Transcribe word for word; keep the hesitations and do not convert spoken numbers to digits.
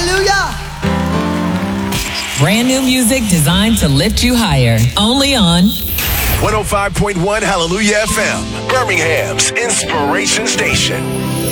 Hallelujah. Brand new music designed to lift you higher. Only on one oh five point one Hallelujah F M, Birmingham's inspiration station.